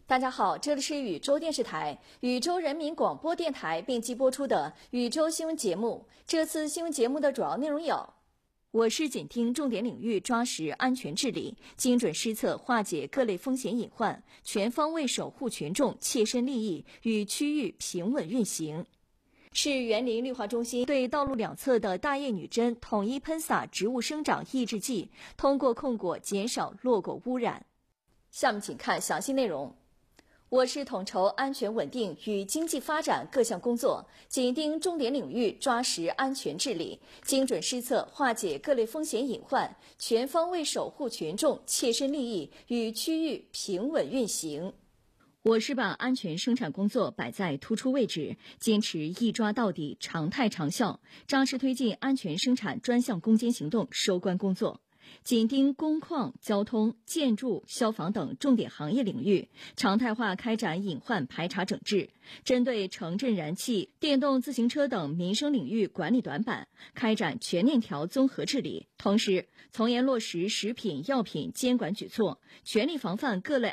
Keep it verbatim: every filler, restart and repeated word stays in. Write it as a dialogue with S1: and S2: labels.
S1: 大家好，这里是宇宙电视台、宇宙人民广播电台并机播出的宇宙新闻节目。这次新闻节目的主要内容有：我市紧盯重点领域，抓实安全治理，精准施策化解各类风险隐患，全方位守护群众切身利益与区域平稳运行。市园林绿化中心对道路两侧的大叶女贞统一喷洒植物生长抑制剂，通过控果减少落果污染。下面请看详细内容。我市统筹安全稳定与经济发展各项工作，紧盯重点领域，抓实安全治理，精准施策化解各类风险隐患，全方位守护群众切身利益与区域平稳运行。我市把安全生产工作摆在突出位置，坚持一抓到底、常态长效，扎实推进安全生产专项攻坚行动收官工作。紧盯工矿、交通、建筑、消防等重点行业领域，常态化开展隐患排查整治，针对城镇燃气、电动自行车等民生领域管理短板，开展全链条综合治理。同时，从严落实食品药品监管举措，全力防范各类